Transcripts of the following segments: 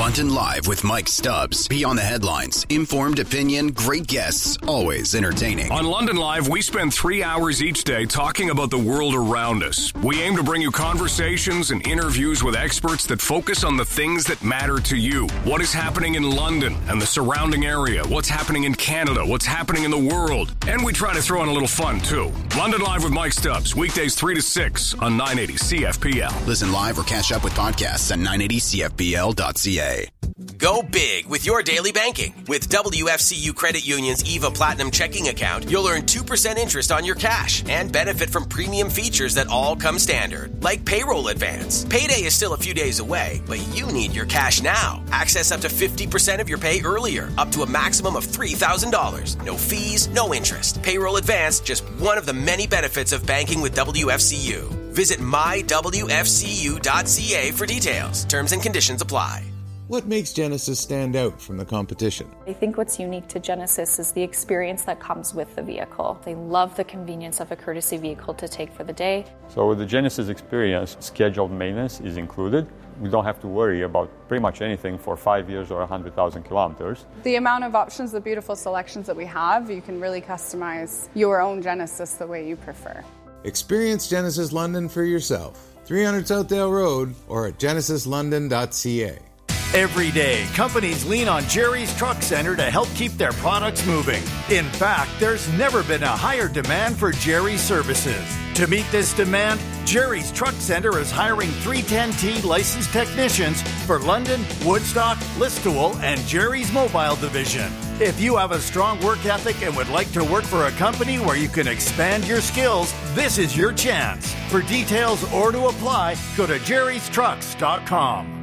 London Live with Mike Stubbs. Beyond the headlines, informed opinion, great guests, always entertaining. On London Live, we spend 3 hours each day talking about the world around us. We aim to bring you conversations and interviews with experts that focus on the things that matter to you. What is happening in London and the surrounding area? What's happening in Canada? What's happening in the world? And we try to throw in a little fun, too. London Live with Mike Stubbs, weekdays 3 to 6 on 980 CFPL. Listen live or catch up with podcasts at 980CFPL.ca. Go big with your daily banking. With WFCU Credit Union's EVA Platinum checking account, you'll earn 2% interest on your cash and benefit from premium features that all come standard, like payroll advance. Payday is still a few days away, but you need your cash now. Access up to 50% of your pay earlier, up to a maximum of $3,000. No fees, no interest. Payroll advance, just one of the many benefits of banking with WFCU. Visit mywfcu.ca for details. Terms and conditions apply. What makes Genesis stand out from the competition? I think what's unique to Genesis is the experience that comes with the vehicle. They love the convenience of a courtesy vehicle to take for the day. So with the Genesis experience, scheduled maintenance is included. We don't have to worry about pretty much anything for 5 years or 100,000 kilometers. The amount of options, the beautiful selections that we have, you can really customize your own Genesis the way you prefer. Experience Genesis London for yourself. 300 Southdale Road or at genesislondon.ca. Every day, companies lean on Jerry's Truck Center to help keep their products moving. In fact, there's never been a higher demand for Jerry's services. To meet this demand, Jerry's Truck Center is hiring 310T licensed technicians for London, Woodstock, Listowel, and Jerry's Mobile Division. If you have a strong work ethic and would like to work for a company where you can expand your skills, this is your chance. For details or to apply, go to jerrystrucks.com.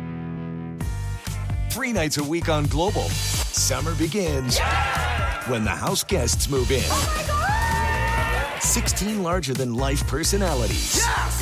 3 nights a week on Global. Summer begins when the house guests move in. Oh my God! 16 larger-than-life personalities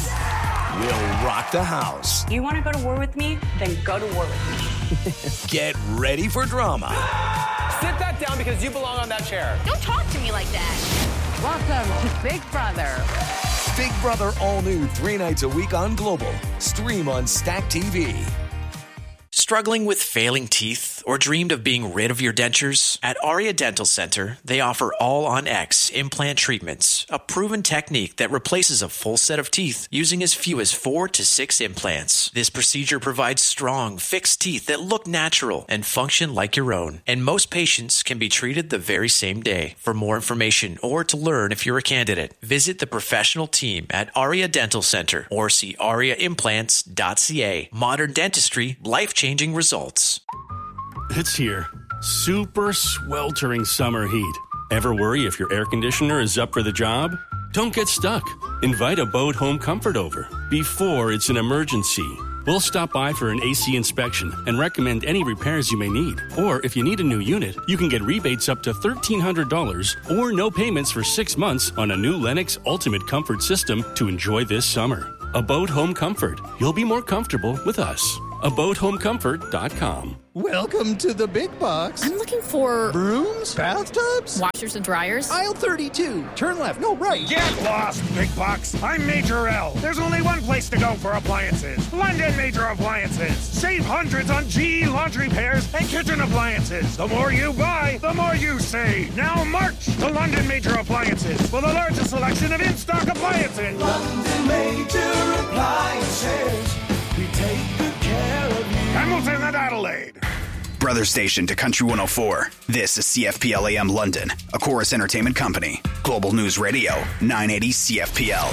will rock the house. You want to go to war with me? Then go to war with me. Get ready for drama. Sit that down because you belong on that chair. Don't talk to me like that. Welcome to Big Brother. Big Brother all new 3 nights a week on Global. Stream on Stack TV. Struggling with failing teeth or dreamed of being rid of your dentures? At Aria Dental Center, they offer All-on-X implant treatments, a proven technique that replaces a full set of teeth using as few as 4 to 6 implants. This procedure provides strong, fixed teeth that look natural and function like your own. And most patients can be treated the very same day. For more information or to learn if you're a candidate, visit the professional team at Aria Dental Center or see ariaimplants.ca. Modern dentistry, life-changing results. It's here. Super sweltering summer heat. Ever worry if your air conditioner is up for the job? Don't get stuck. Invite Abode Home Comfort over before it's an emergency. We'll stop by for an AC inspection and recommend any repairs you may need. Or if you need a new unit, you can get rebates up to $1,300 or no payments for 6 months on a new Lennox Ultimate Comfort system to enjoy this summer. Abode Home Comfort. You'll be more comfortable with us. AbodeHomeComfort.com. Welcome to the big box. I'm looking for brooms, bathtubs, washers and dryers. Aisle 32. Turn left. No, right. Get lost, big box. I'm Major L. There's only one place to go for appliances. London Major Appliances. Save hundreds on GE laundry pairs and kitchen appliances. The more you buy, the more you save. Now march to London Major Appliances for the largest selection of in-stock appliances. London Major Appliances. We take good care of you. Hamilton and Adelaide. Brother station to Country 104. This is CFPL AM London, a Chorus Entertainment Company. Global News Radio, 980 CFPL.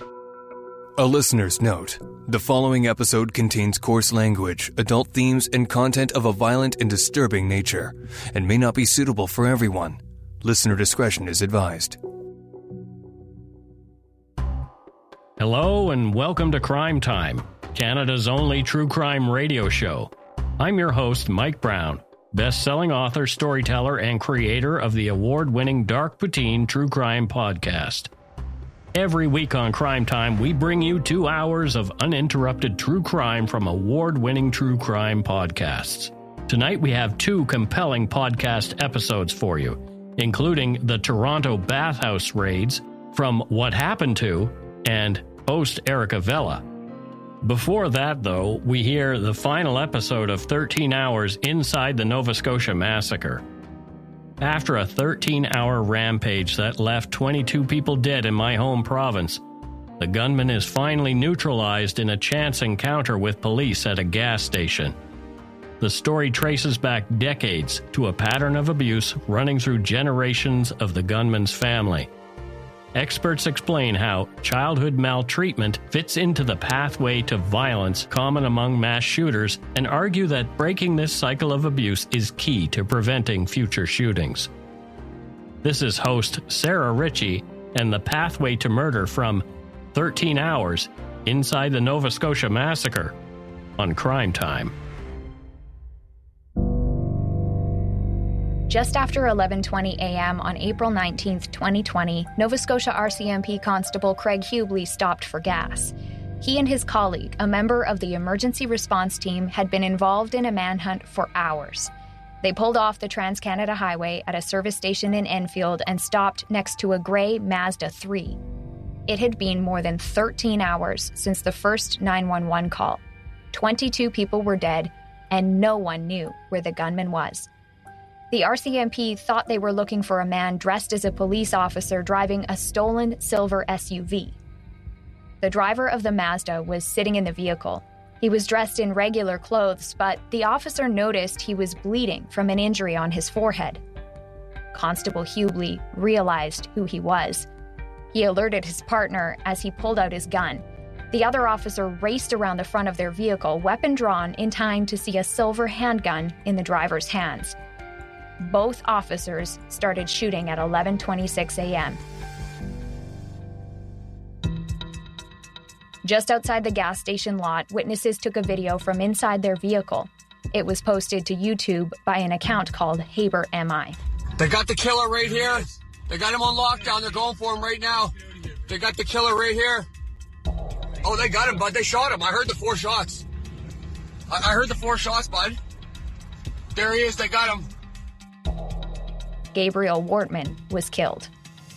A listener's note. The following episode contains coarse language, adult themes, and content of a violent and disturbing nature, and may not be suitable for everyone. Listener discretion is advised. Hello and welcome to Crime Time, Canada's only true crime radio show. I'm your host, Mike Brown, best-selling author, storyteller, and creator of the award-winning Dark Poutine True Crime podcast. Every week on Crime Time, we bring you 2 hours of uninterrupted true crime from award-winning true crime podcasts. Tonight, we have 2 compelling podcast episodes for you, including the Toronto bathhouse raids from What Happened To and host Erica Vella. Before that, though, we hear the final episode of 13 Hours Inside the Nova Scotia Massacre. After a 13-hour rampage that left 22 people dead in my home province, the gunman is finally neutralized in a chance encounter with police at a gas station. The story traces back decades to a pattern of abuse running through generations of the gunman's family. Experts explain how childhood maltreatment fits into the pathway to violence common among mass shooters and argue that breaking this cycle of abuse is key to preventing future shootings. This is host Sarah Ritchie and the pathway to murder from 13 Hours Inside the Nova Scotia Massacre on Crime Time. Just after 11:20 a.m. on April 19, 2020, Nova Scotia RCMP Constable Craig Hubley stopped for gas. He and his colleague, a member of the emergency response team, had been involved in a manhunt for hours. They pulled off the Trans-Canada Highway at a service station in Enfield and stopped next to a grey Mazda 3. It had been more than 13 hours since the first 911 call. 22 people were dead, and no one knew where the gunman was. The RCMP thought they were looking for a man dressed as a police officer driving a stolen silver SUV. The driver of the Mazda was sitting in the vehicle. He was dressed in regular clothes, but the officer noticed he was bleeding from an injury on his forehead. Constable Hubley realized who he was. He alerted his partner as he pulled out his gun. The other officer raced around the front of their vehicle, weapon drawn, in time to see a silver handgun in the driver's hands. Both officers started shooting at 11:26 a.m. Just outside the gas station lot, witnesses took a video from inside their vehicle. It was posted to YouTube by an account called Haber MI. They got the killer right here. They got him on lockdown. They're going for him right now. They got the killer right here. Oh, they got him, bud. They shot him. I heard the 4 shots. I heard the 4 shots, bud. There he is. They got him. Gabriel Wortman was killed.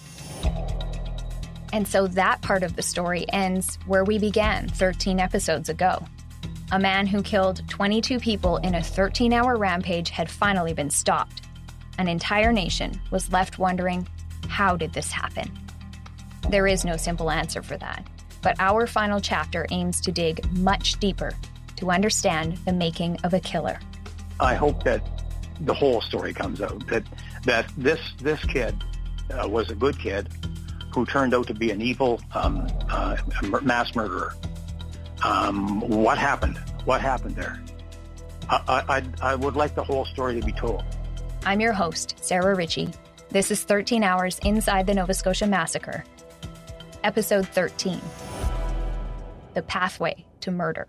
And so that part of the story ends where we began 13 episodes ago. A man who killed 22 people in a 13-hour rampage had finally been stopped. An entire nation was left wondering, how did this happen? There is no simple answer for that, but our final chapter aims to dig much deeper to understand the making of a killer. I hope that the whole story comes out, that this kid was a good kid who turned out to be an evil mass murderer. What happened? What happened there? I would like the whole story to be told. I'm your host, Sarah Ritchie. This is 13 Hours Inside the Nova Scotia Massacre. Episode 13. The Pathway to Murder.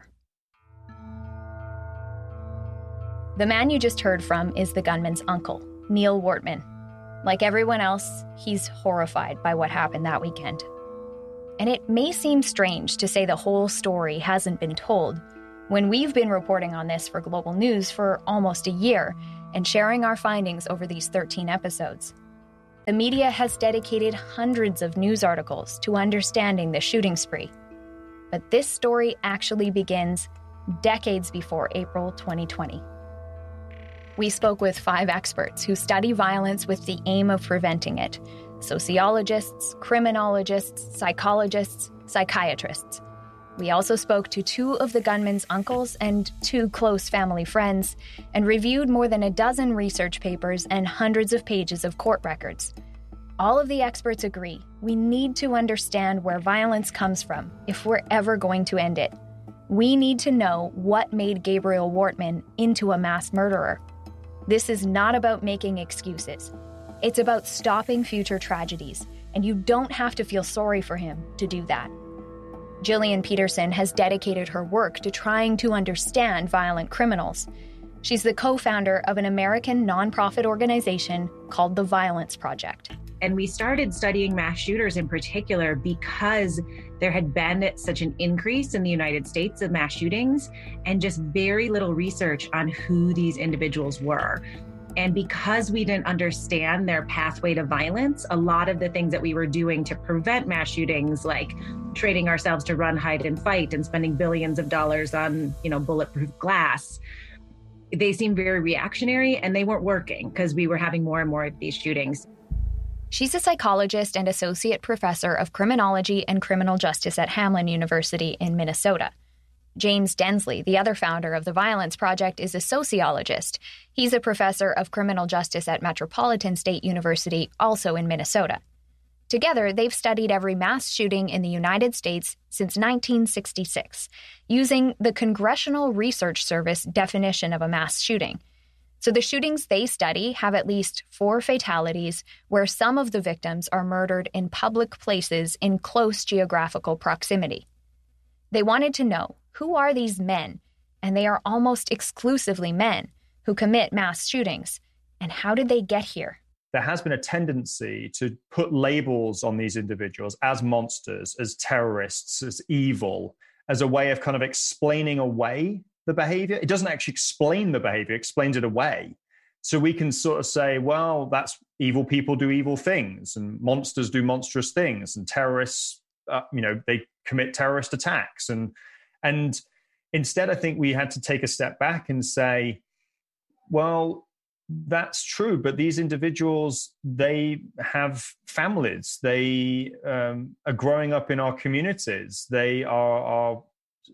The man you just heard from is the gunman's uncle, Neil Wortman. Like everyone else, he's horrified by what happened that weekend. And it may seem strange to say the whole story hasn't been told when we've been reporting on this for Global News for almost a year and sharing our findings over these 13 episodes. The media has dedicated hundreds of news articles to understanding the shooting spree. But this story actually begins decades before April 2020. We spoke with 5 experts who study violence with the aim of preventing it: sociologists, criminologists, psychologists, psychiatrists. We also spoke to 2 of the gunman's uncles and 2 close family friends, and reviewed more than a dozen research papers and hundreds of pages of court records. All of the experts agree we need to understand where violence comes from if we're ever going to end it. We need to know what made Gabriel Wortman into a mass murderer. This is not about making excuses. It's about stopping future tragedies, and you don't have to feel sorry for him to do that. Gillian Peterson has dedicated her work to trying to understand violent criminals. She's the co-founder of an American nonprofit organization called The Violence Project. And we started studying mass shooters in particular because there had been such an increase in the United States of mass shootings and just very little research on who these individuals were. And because we didn't understand their pathway to violence, a lot of the things that we were doing to prevent mass shootings, like training ourselves to run, hide, and fight and spending billions of dollars on, bulletproof glass, they seemed very reactionary and they weren't working because we were having more and more of these shootings. She's a psychologist and associate professor of criminology and criminal justice at Hamline University in Minnesota. James Densley, the other founder of the Violence Project, is a sociologist. He's a professor of criminal justice at Metropolitan State University, also in Minnesota. Together, they've studied every mass shooting in the United States since 1966, using the Congressional Research Service definition of a mass shooting. So the shootings they study have at least 4 fatalities, where some of the victims are murdered in public places in close geographical proximity. They wanted to know, who are these men, and they are almost exclusively men, who commit mass shootings, and how did they get here? There has been a tendency to put labels on these individuals as monsters, as terrorists, as evil, as a way of kind of explaining away the behavior. It doesn't actually explain the behavior, it explains it away. So we can sort of say, well, that's evil people do evil things, and monsters do monstrous things, and terrorists, they commit terrorist attacks. And instead, I think we had to take a step back and say, well, that's true, but these individuals, they have families. They are growing up in our communities. They are our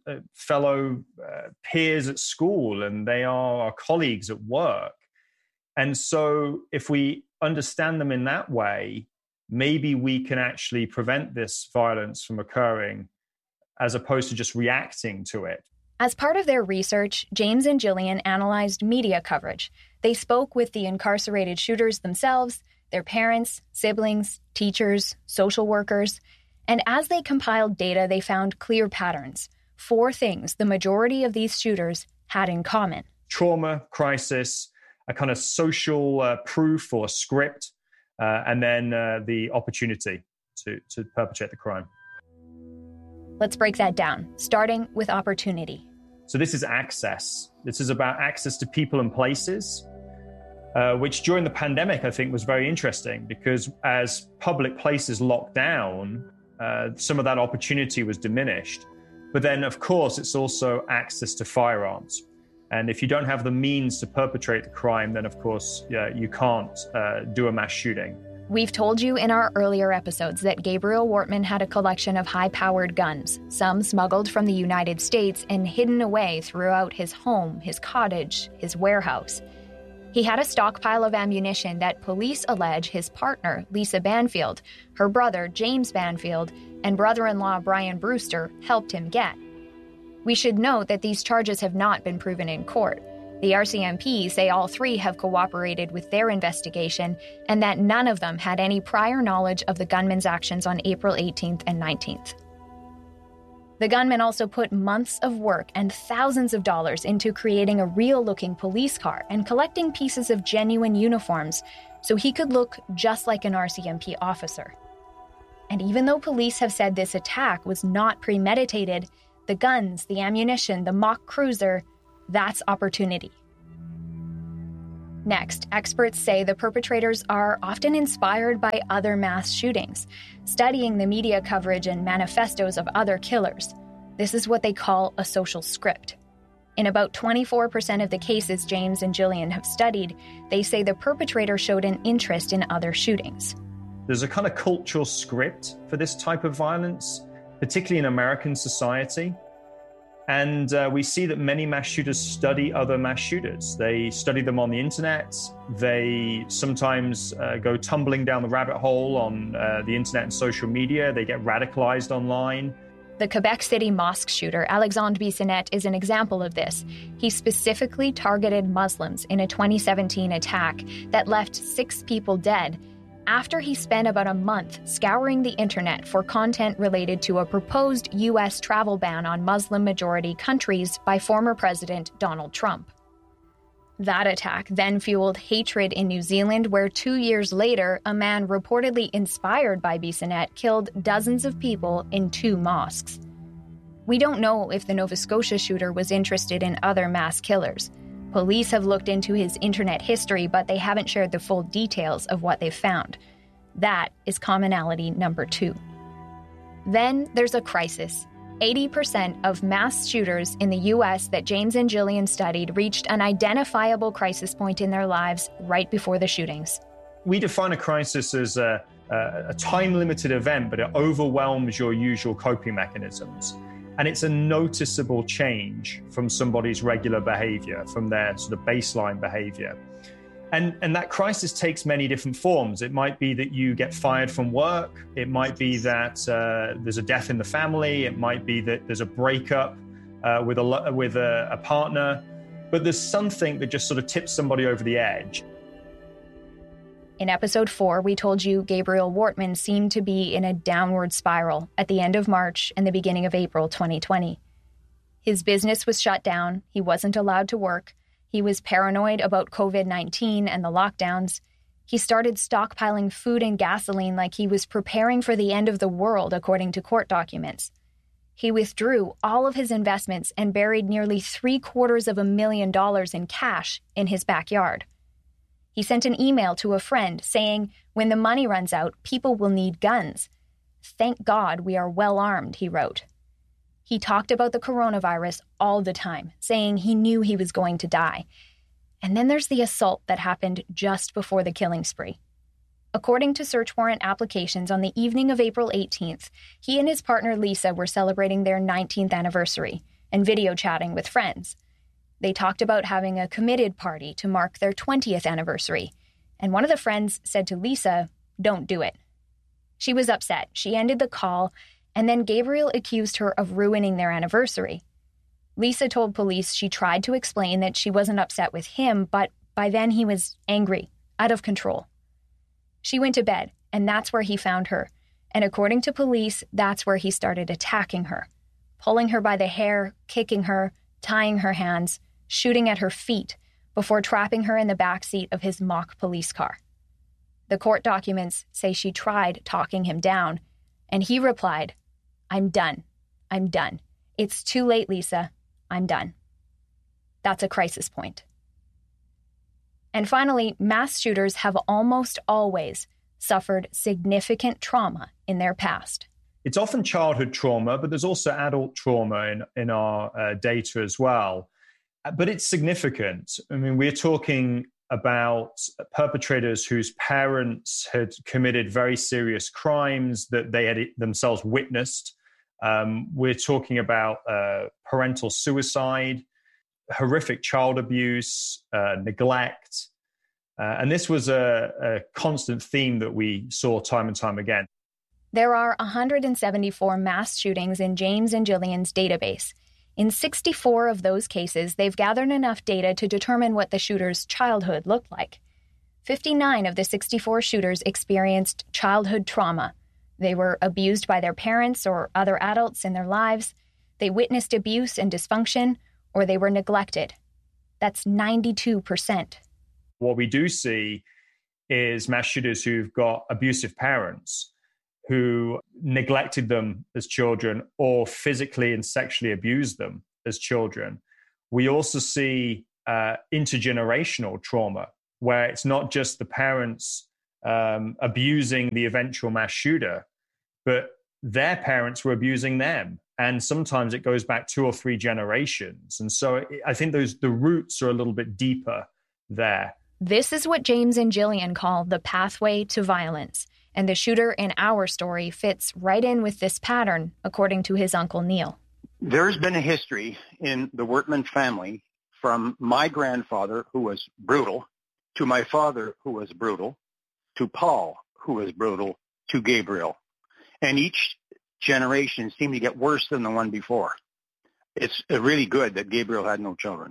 fellow peers at school, and they are our colleagues at work. And so if we understand them in that way, maybe we can actually prevent this violence from occurring as opposed to just reacting to it. As part of their research, James and Gillian analyzed media coverage. They spoke with the incarcerated shooters themselves, their parents, siblings, teachers, social workers. And as they compiled data, they found clear patterns. 4 things the majority of these shooters had in common. Trauma, crisis, a kind of social proof or script, and then the opportunity to perpetrate the crime. Let's break that down, starting with opportunity. So this is access. This is about access to people and places, which during the pandemic, I think, was very interesting because as public places locked down, some of that opportunity was diminished. But then, of course, it's also access to firearms. And if you don't have the means to perpetrate the crime, then, of course, you can't do a mass shooting. We've told you in our earlier episodes that Gabriel Wortman had a collection of high-powered guns, some smuggled from the United States and hidden away throughout his home, his cottage, his warehouse. He had a stockpile of ammunition that police allege his partner, Lisa Banfield, her brother, James Banfield, and brother-in-law Brian Brewster helped him get. We should note that these charges have not been proven in court. The RCMP say all 3 have cooperated with their investigation and that none of them had any prior knowledge of the gunman's actions on April 18th and 19th. The gunman also put months of work and thousands of dollars into creating a real-looking police car and collecting pieces of genuine uniforms so he could look just like an RCMP officer. And even though police have said this attack was not premeditated, the guns, the ammunition, the mock cruiser, that's opportunity. Next, experts say the perpetrators are often inspired by other mass shootings, studying the media coverage and manifestos of other killers. This is what they call a social script. In about 24% of the cases James and Gillian have studied, they say the perpetrator showed an interest in other shootings. There's a kind of cultural script for this type of violence, particularly in American society. And we see that many mass shooters study other mass shooters. They study them on the internet. They sometimes go tumbling down the rabbit hole on the internet and social media. They get radicalized online. The Quebec City mosque shooter, Alexandre Bissonnette, is an example of this. He specifically targeted Muslims in a 2017 attack that left 6 people dead, after he spent about a month scouring the internet for content related to a proposed U.S. travel ban on Muslim-majority countries by former President Donald Trump. That attack then fueled hatred in New Zealand, where 2 years later, a man reportedly inspired by Bissonnette killed dozens of people in 2 mosques. We don't know if the Nova Scotia shooter was interested in other mass killers. Police have looked into his internet history, but they haven't shared the full details of what they've found. That is commonality number 2. Then there's a crisis. 80% of mass shooters in the U.S. that James and Jillian studied reached an identifiable crisis point in their lives right before the shootings. We define a crisis as a time-limited event, but it overwhelms your usual coping mechanisms. And it's a noticeable change from somebody's regular behavior, from their sort of baseline behavior. And that crisis takes many different forms. It might be that you get fired from work. It might be that there's a death in the family. It might be that there's a breakup with a partner. But there's something that just sort of tips somebody over the edge. In episode 4, we told you Gabriel Wortman seemed to be in a downward spiral at the end of March and the beginning of April 2020. His business was shut down. He wasn't allowed to work. He was paranoid about COVID-19 and the lockdowns. He started stockpiling food and gasoline like he was preparing for the end of the world, according to court documents. He withdrew all of his investments and buried nearly $750,000 in cash in his backyard. He sent an email to a friend saying, "When the money runs out, people will need guns. Thank God we are well armed," he wrote. He talked about the coronavirus all the time, saying he knew he was going to die. And then there's the assault that happened just before the killing spree. According to search warrant applications, on the evening of April 18th, he and his partner Lisa were celebrating their 19th anniversary and video chatting with friends. They talked about having a committed party to mark their 20th anniversary, and one of the friends said to Lisa, "Don't do it." She was upset. She ended the call, and then Gabriel accused her of ruining their anniversary. Lisa told police she tried to explain that she wasn't upset with him, but by then he was angry, out of control. She went to bed, and that's where he found her. And according to police, that's where he started attacking her, pulling her by the hair, kicking her, tying her hands, shooting at her feet, before trapping her in the backseat of his mock police car. The court documents say she tried talking him down, and he replied, "I'm done. I'm done. It's too late, Lisa. I'm done." That's a crisis point. And finally, mass shooters have almost always suffered significant trauma in their past. It's often childhood trauma, but there's also adult trauma in our data as well. But it's significant. I mean, we're talking about perpetrators whose parents had committed very serious crimes that they had themselves witnessed. We're talking about parental suicide, horrific child abuse, neglect. And this was a constant theme that we saw time and time again. There are 174 mass shootings in James and Jillian's database. In 64 of those cases, they've gathered enough data to determine what the shooter's childhood looked like. 59 of the 64 shooters experienced childhood trauma. They were abused by their parents or other adults in their lives. They witnessed abuse and dysfunction, or they were neglected. That's 92%. What we do see is mass shooters who've got abusive parents who neglected them as children or physically and sexually abused them as children. We also see intergenerational trauma, where it's not just the parents abusing the eventual mass shooter, but their parents were abusing them. And sometimes it goes back 2 or 3 generations. And so I think the roots are a little bit deeper there. This is what James and Jillian call the pathway to violence. And the shooter in our story fits right in with this pattern, according to his uncle Neil. There's been a history in the Wortman family from my grandfather, who was brutal, to my father, who was brutal, to Paul, who was brutal, to Gabriel. And each generation seemed to get worse than the one before. It's really good that Gabriel had no children.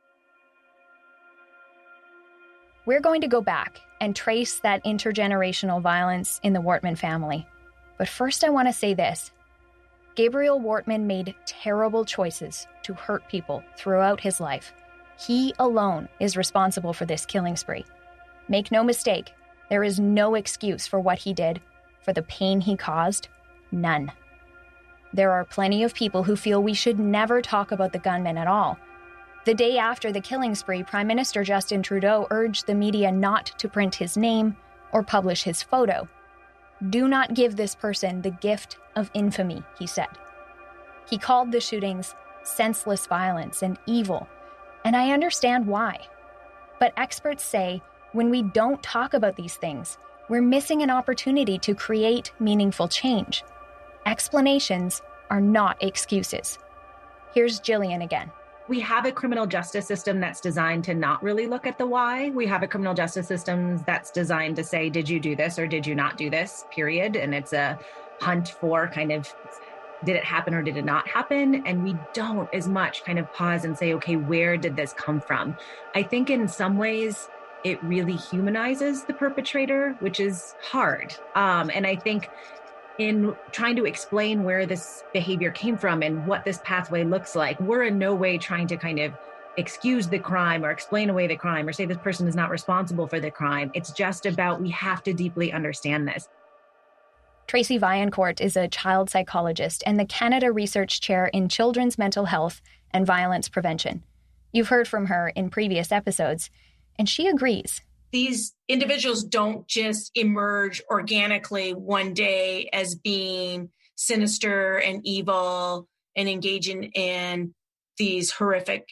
We're going to go back and trace that intergenerational violence in the Wortman family. But first I want to say this. Gabriel Wortman made terrible choices to hurt people throughout his life. He alone is responsible for this killing spree. Make no mistake, there is no excuse for what he did, for the pain he caused, none. There are plenty of people who feel we should never talk about the gunman at all. The day after the killing spree, Prime Minister Justin Trudeau urged the media not to print his name or publish his photo. Do not give this person the gift of infamy, he said. He called the shootings senseless violence and evil, and I understand why. But experts say when we don't talk about these things, we're missing an opportunity to create meaningful change. Explanations are not excuses. Here's Jillian again. We have a criminal justice system that's designed to not really look at the why. We have a criminal justice system that's designed to say, did you do this or did you not do this, period. And it's a hunt for kind of, did it happen or did it not happen? And we don't as much kind of pause and say, okay, where did this come from? I think in some ways it really humanizes the perpetrator, which is hard. And I think in trying to explain where this behavior came from and what this pathway looks like, we're in no way trying to kind of excuse the crime or explain away the crime or say this person is not responsible for the crime. It's just about we have to deeply understand this. Tracy Vaillancourt is a child psychologist and the Canada Research Chair in Children's Mental Health and Violence Prevention. You've heard from her in previous episodes, and she agrees. These individuals don't just emerge organically one day as being sinister and evil and engaging in these horrific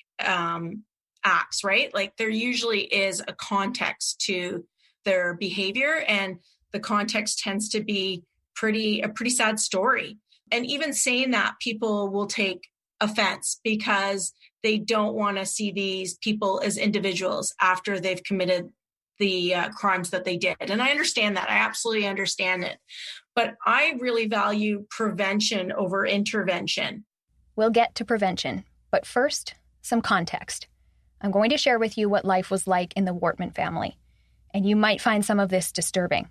acts, right? Like there usually is a context to their behavior, and the context tends to be a pretty sad story. And even saying that, people will take offense because they don't want to see these people as individuals after they've committed the crimes that they did. And I understand that. I absolutely understand it. But I really value prevention over intervention. We'll get to prevention. But first, some context. I'm going to share with you what life was like in the Wortman family. And you might find some of this disturbing.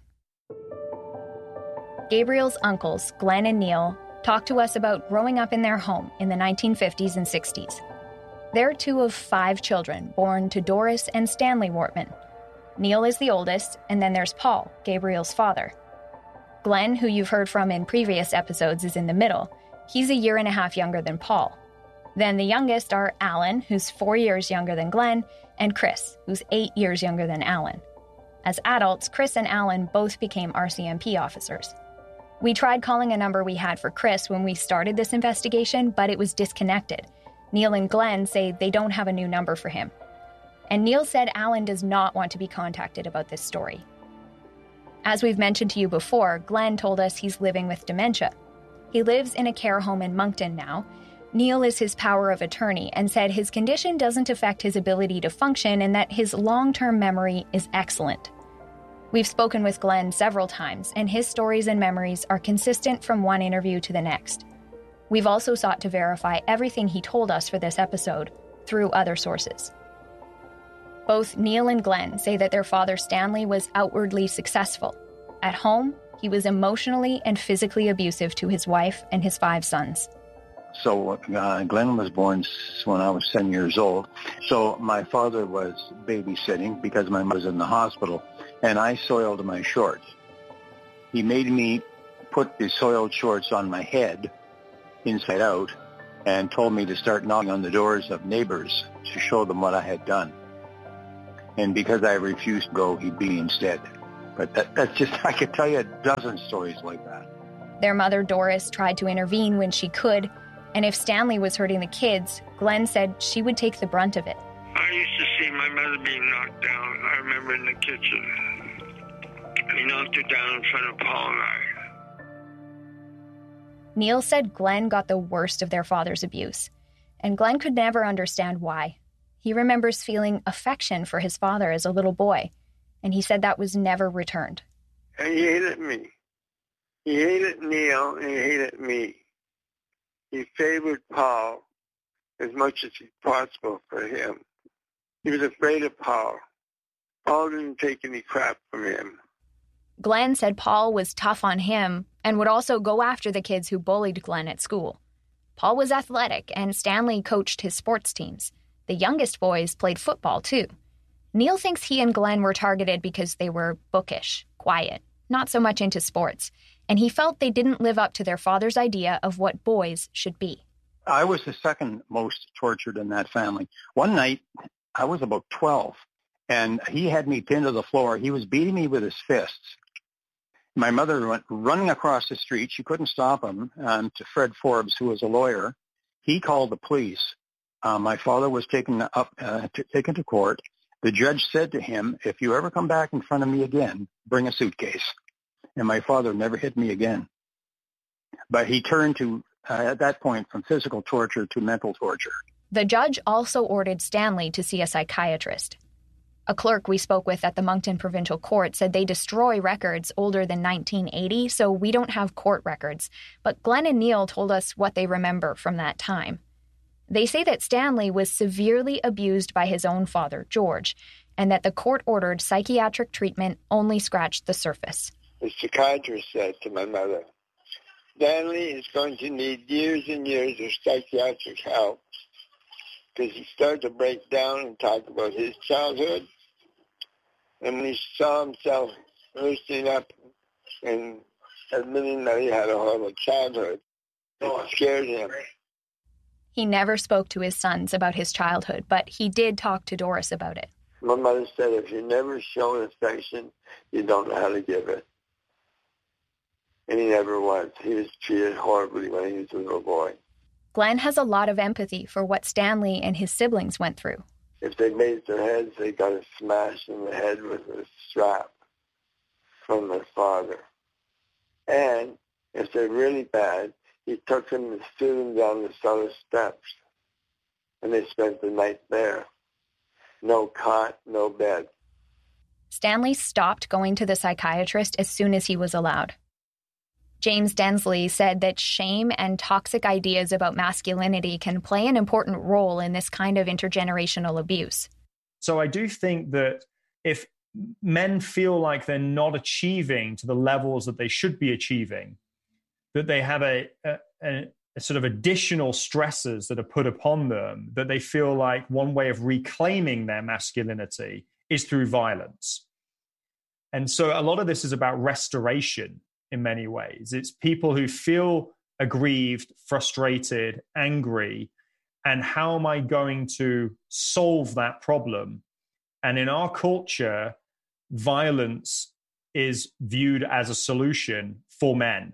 Gabriel's uncles, Glenn and Neil, talked to us about growing up in their home in the 1950s and 60s. They're two of 5 children born to Doris and Stanley Wortman. Neil is the oldest, and then there's Paul, Gabriel's father. Glenn, who you've heard from in previous episodes, is in the middle. He's a year and a half younger than Paul. Then the youngest are Alan, who's 4 years younger than Glenn, and Chris, who's 8 years younger than Alan. As adults, Chris and Alan both became RCMP officers. We tried calling a number we had for Chris when we started this investigation, but it was disconnected. Neil and Glenn say they don't have a new number for him. And Neil said Alan does not want to be contacted about this story. As we've mentioned to you before, Glenn told us he's living with dementia. He lives in a care home in Moncton now. Neil is his power of attorney and said his condition doesn't affect his ability to function and that his long-term memory is excellent. We've spoken with Glenn several times, and his stories and memories are consistent from one interview to the next. We've also sought to verify everything he told us for this episode through other sources. Both Neil and Glenn say that their father Stanley was outwardly successful. At home, he was emotionally and physically abusive to his wife and his 5 sons. So Glenn was born when I was 10 years old. So my father was babysitting because my mother was in the hospital, and I soiled my shorts. He made me put the soiled shorts on my head, inside out, and told me to start knocking on the doors of neighbors to show them what I had done. And because I refused to go, he beat me instead. But that's just, I could tell you a dozen stories like that. Their mother, Doris, tried to intervene when she could, and if Stanley was hurting the kids, Glenn said she would take the brunt of it. I used to see my mother being knocked down. I remember in the kitchen. He knocked her down in front of Paul and I. Neil said Glenn got the worst of their father's abuse, and Glenn could never understand why. He remembers feeling affection for his father as a little boy, and he said that was never returned. And he hated me. He hated Neil, and he hated me. He favored Paul as much as possible for him. He was afraid of Paul. Paul didn't take any crap from him. Glenn said Paul was tough on him and would also go after the kids who bullied Glenn at school. Paul was athletic, and Stanley coached his sports teams. The youngest boys played football, too. Neil thinks he and Glenn were targeted because they were bookish, quiet, not so much into sports, and he felt they didn't live up to their father's idea of what boys should be. I was the second most tortured in that family. One night, I was about 12, and he had me pinned to the floor. He was beating me with his fists. My mother went running across the street. She couldn't stop him. To Fred Forbes, who was a lawyer, he called the police. My father was taken to court. The judge said to him, "If you ever come back in front of me again, bring a suitcase." And my father never hit me again. But he turned to, at that point, from physical torture to mental torture. The judge also ordered Stanley to see a psychiatrist. A clerk we spoke with at the Moncton Provincial Court said they destroy records older than 1980, so we don't have court records. But Glenn and Neil told us what they remember from that time. They say that Stanley was severely abused by his own father, George, and that the court-ordered psychiatric treatment only scratched the surface. The psychiatrist said to my mother, "Stanley is going to need years and years of psychiatric help," because he started to break down and talk about his childhood. And when he saw himself loosening up and admitting that he had a horrible childhood, it scared him. He never spoke to his sons about his childhood, but he did talk to Doris about it. My mother said, if you never show affection, you don't know how to give it. And he never was. He was treated horribly when he was a little boy. Glenn has a lot of empathy for what Stanley and his siblings went through. If they made their heads, they got a smash in the head with a strap from their father. And if they're really bad, he took them and threw them down the cellar steps. And they spent the night there. No cot, no bed. Stanley stopped going to the psychiatrist as soon as he was allowed. James Densley said that shame and toxic ideas about masculinity can play an important role in this kind of intergenerational abuse. So I do think that if men feel like they're not achieving to the levels that they should be achieving, that they have a sort of additional stresses that are put upon them, that they feel like one way of reclaiming their masculinity is through violence. And so a lot of this is about restoration. In many ways, it's people who feel aggrieved, frustrated, angry, and how am I going to solve that problem? And in our culture, violence is viewed as a solution for men.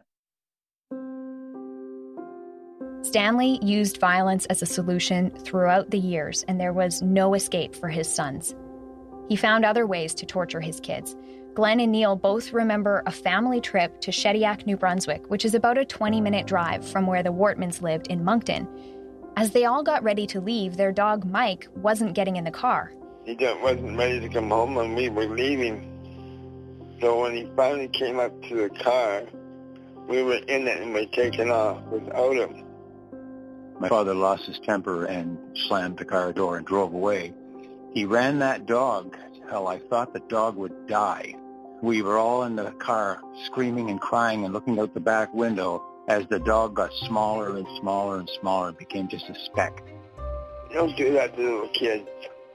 Stanley used violence as a solution throughout the years, and there was no escape for his sons. He found other ways to torture his kids. Glenn and Neil both remember a family trip to Shediac, New Brunswick, which is about a 20-minute drive from where the Wortmans lived in Moncton. As they all got ready to leave, their dog Mike wasn't getting in the car. He wasn't ready to come home when we were leaving. So when he finally came up to the car, we were in it and we were taking off without him. My father lost his temper and slammed the car door and drove away. He ran that dog till I thought the dog would die. We were all in the car screaming and crying and looking out the back window as the dog got smaller and smaller and smaller and became just a speck. You don't do that to little kids.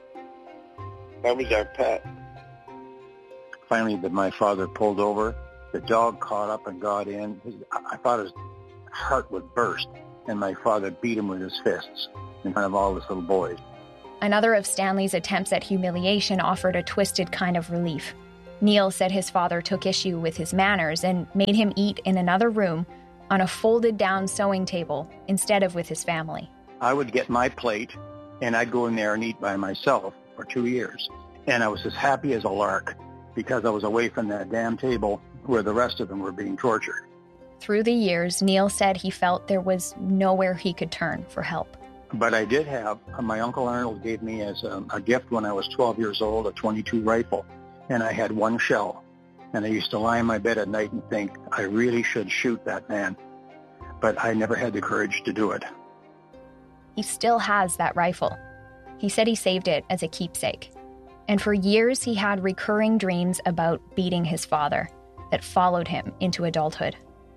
That was our pet. Finally, my father pulled over. The dog caught up and got in. I thought his heart would burst, and my father beat him with his fists in front of all his little boys. Another of Stanley's attempts at humiliation offered a twisted kind of relief. Neil said his father took issue with his manners and made him eat in another room on a folded-down sewing table instead of with his family. I would get my plate, and I'd go in there and eat by myself for 2 years. And I was as happy as a lark because I was away from that damn table where the rest of them were being tortured. Through the years, Neil said he felt there was nowhere he could turn for help. But I did have, my Uncle Arnold gave me as a gift when I was 12 years old, a .22 rifle. And I had one shell. And I used to lie in my bed at night and think, I really should shoot that man. But I never had the courage to do it. He still has that rifle. He said he saved it as a keepsake. And for years, he had recurring dreams about beating his father that followed him into adulthood.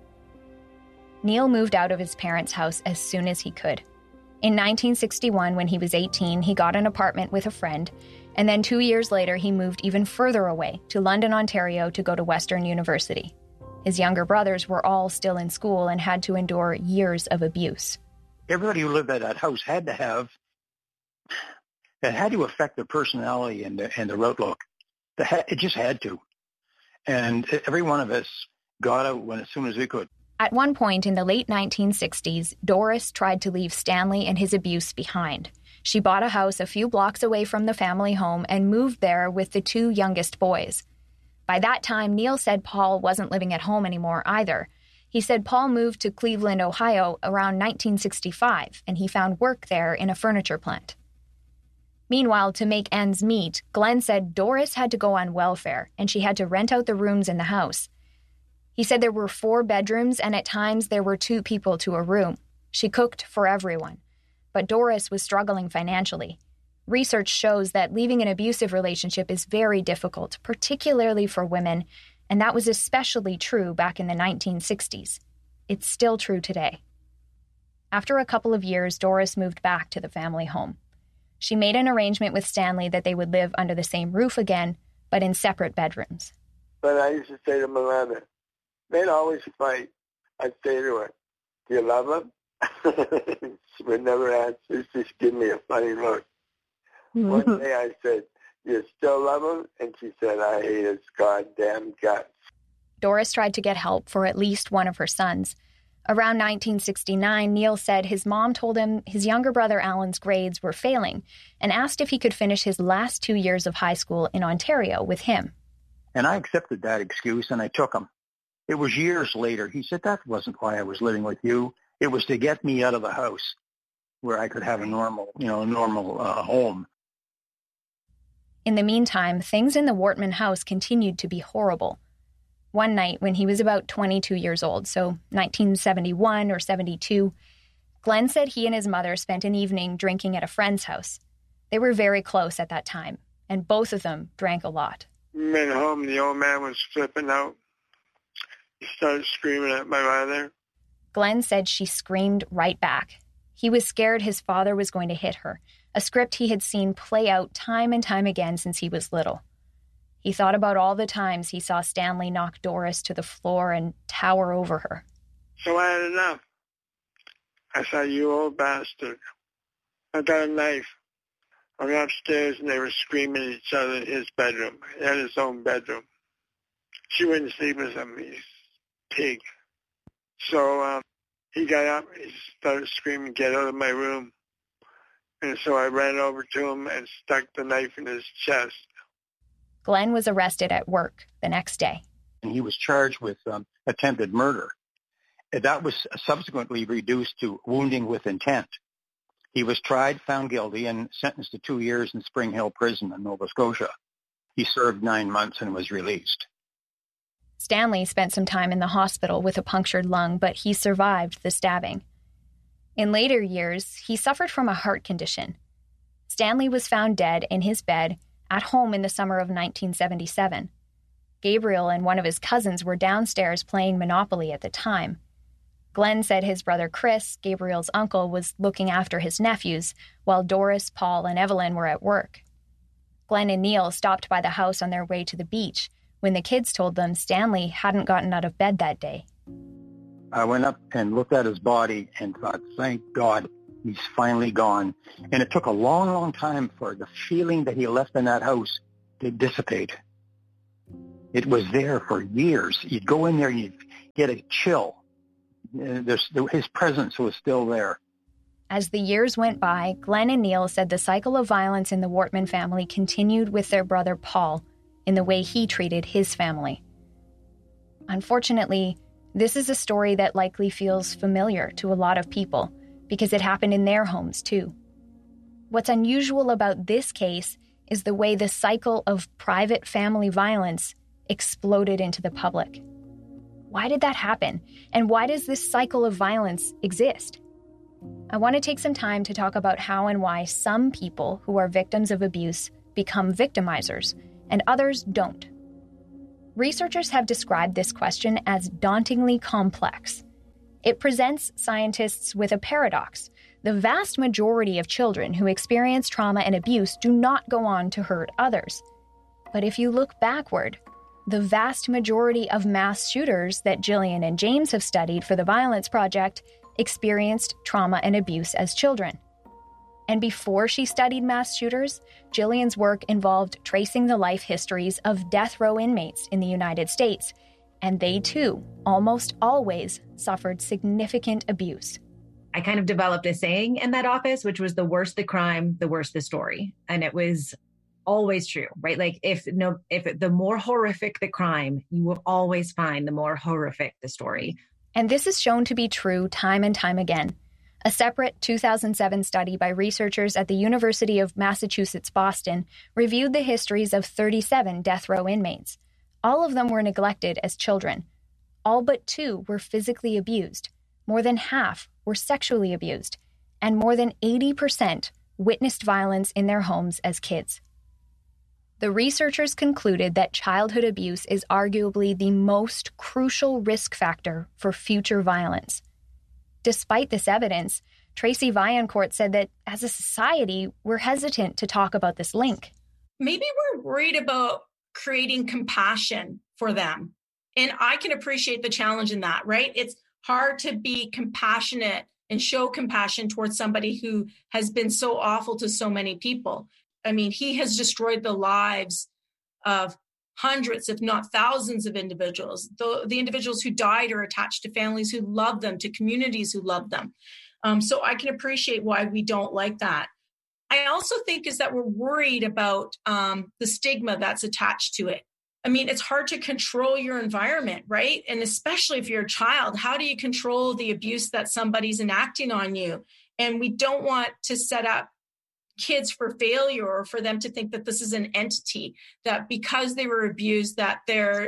Neil moved out of his parents' house as soon as he could. In 1961, when he was 18, he got an apartment with a friend, and then 2 years later, he moved even further away to London, Ontario to go to Western University. His younger brothers were all still in school and had to endure years of abuse. everybody who lived at that house had to affect their personality and their outlook. It just had to. And every one of us got out as soon as we could. At one point in the late 1960s, Doris tried to leave Stanley and his abuse behind. She bought a house a few blocks away from the family home and moved there with the two youngest boys. By that time, Neil said Paul wasn't living at home anymore either. He said Paul moved to Cleveland, Ohio around 1965, and he found work there in a furniture plant. Meanwhile, to make ends meet, Glenn said Doris had to go on welfare, and she had to rent out the rooms in the house. He said there were 4 bedrooms, and at times there were 2 people to a room. She cooked for everyone. But Doris was struggling financially. Research shows that leaving an abusive relationship is very difficult, particularly for women, and that was especially true back in the 1960s. It's still true today. After a couple of years, Doris moved back to the family home. She made an arrangement with Stanley that they would live under the same roof again, but in separate bedrooms. But I used to say to Melinda, they'd always fight. I'd say to her, do you love him? She would never answer. She'd just give me a funny look. One day I said, you still love him? And she said, I hate his goddamn guts. Doris tried to get help for at least one of her sons. Around 1969, Neil said his mom told him his younger brother Alan's grades were failing and asked if he could finish his last 2 years of high school in Ontario with him. And I accepted that excuse, and I took him. It was years later. He said, that wasn't why I was living with you. It was to get me out of the house where I could have a normal home. In the meantime, things in the Wortman house continued to be horrible. One night, when he was about 22 years old, so 1971 or 72, Glenn said he and his mother spent an evening drinking at a friend's house. They were very close at that time, and both of them drank a lot. Went home, the old man was flipping out. He started screaming at my mother. Glenn said she screamed right back. He was scared his father was going to hit her, a script he had seen play out time and time again since he was little. He thought about all the times he saw Stanley knock Doris to the floor and tower over her. So I had enough. I said, you old bastard. I got a knife. I went upstairs and they were screaming at each other in his bedroom. He had his own bedroom. She wouldn't sleep with him. He's a pig. So he got up. He started screaming, get out of my room. And so I ran over to him and stuck the knife in his chest. Glenn was arrested at work the next day. And he was charged with attempted murder. That was subsequently reduced to wounding with intent. He was tried, found guilty, and sentenced to 2 years in Spring Hill Prison in Nova Scotia. He served 9 months and was released. Stanley spent some time in the hospital with a punctured lung, but he survived the stabbing. In later years, he suffered from a heart condition. Stanley was found dead in his bed at home in the summer of 1977. Gabriel and one of his cousins were downstairs playing Monopoly at the time. Glenn said his brother Chris, Gabriel's uncle, was looking after his nephews, while Doris, Paul, and Evelyn were at work. Glenn and Neil stopped by the house on their way to the beach when the kids told them Stanley hadn't gotten out of bed that day. I went up and looked at his body and thought, thank God, he's finally gone. And it took a long, long time for the feeling that he left in that house to dissipate. It was there for years. You'd go in there and you'd get a chill. His presence was still there. As the years went by, Glenn and Neil said the cycle of violence in the Wortman family continued with their brother Paul in the way he treated his family. Unfortunately, this is a story that likely feels familiar to a lot of people because it happened in their homes too. What's unusual about this case is the way the cycle of private family violence exploded into the public. Why did that happen? And why does this cycle of violence exist? I want to take some time to talk about how and why some people who are victims of abuse become victimizers and others don't. Researchers have described this question as dauntingly complex. It presents scientists with a paradox. The vast majority of children who experience trauma and abuse do not go on to hurt others. But if you look backward, the vast majority of mass shooters that Gillian and James have studied for the Violence Project experienced trauma and abuse as children. And before she studied mass shooters, Jillian's work involved tracing the life histories of death row inmates in the United States, and they too, almost always, suffered significant abuse. I kind of developed a saying in that office, which was the worse the crime, the worse the story. And it was always true, right? Like if the more horrific the crime, you will always find the more horrific the story. And this is shown to be true time and time again. A separate 2007 study by researchers at the University of Massachusetts, Boston, reviewed the histories of 37 death row inmates. All of them were neglected as children. All but 2 were physically abused. More than half were sexually abused. And more than 80% witnessed violence in their homes as kids. The researchers concluded that childhood abuse is arguably the most crucial risk factor for future violence. Despite this evidence, Tracy Vaillancourt said that as a society, we're hesitant to talk about this link. Maybe we're worried about creating compassion for them. And I can appreciate the challenge in that, right? It's hard to be compassionate and show compassion towards somebody who has been so awful to so many people. I mean, he has destroyed the lives of hundreds, if not thousands of individuals. The individuals who died are attached to families who love them, to communities who love them. So I can appreciate why we don't like that. I also think is that we're worried about the stigma that's attached to it. I mean, it's hard to control your environment, right? And especially if you're a child, how do you control the abuse that somebody's enacting on you? And we don't want to set up kids for failure or for them to think that this is an entity, that because they were abused, that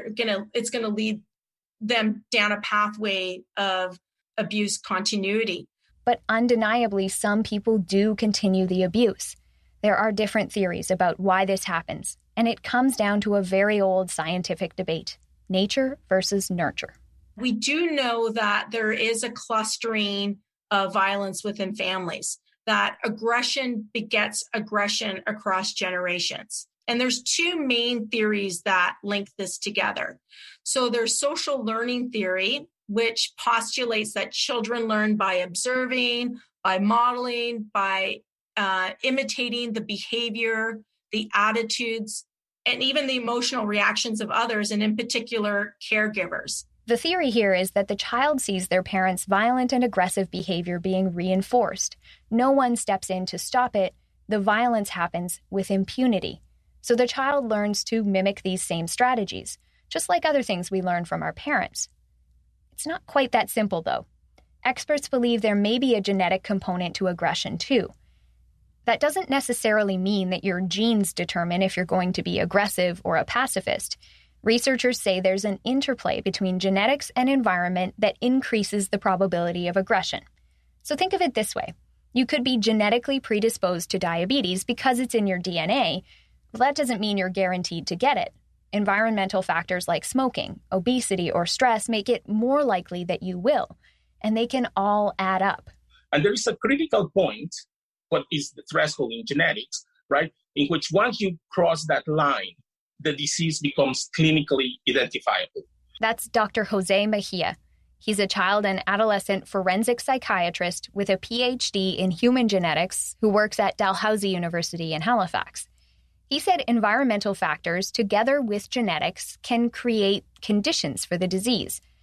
it's going to lead them down a pathway of abuse continuity. But undeniably, some people do continue the abuse. There are different theories about why this happens, and it comes down to a very old scientific debate: nature versus nurture. We do know that there is a clustering of violence within families, that aggression begets aggression across generations. And there's 2 main theories that link this together. So there's social learning theory, which postulates that children learn by observing, by modeling, by imitating the behavior, the attitudes, and even the emotional reactions of others, and in particular, caregivers. The theory here is that the child sees their parents' violent and aggressive behavior being reinforced. No one steps in to stop it. The violence happens with impunity. So the child learns to mimic these same strategies, just like other things we learn from our parents. It's not quite that simple, though. Experts believe there may be a genetic component to aggression, too. That doesn't necessarily mean that your genes determine if you're going to be aggressive or a pacifist. Researchers say there's an interplay between genetics and environment that increases the probability of aggression. So think of it this way. You could be genetically predisposed to diabetes because it's in your DNA. Well, that doesn't mean you're guaranteed to get it. Environmental factors like smoking, obesity, or stress make it more likely that you will, and they can all add up. And there is a critical point, what is the threshold in genetics, right, in which once you cross that line, the disease becomes clinically identifiable. That's Dr. Jose Mejia. He's a child and adolescent forensic psychiatrist with a PhD in human genetics who works at Dalhousie University in Halifax. He said environmental factors, together with genetics, can create conditions for the disease.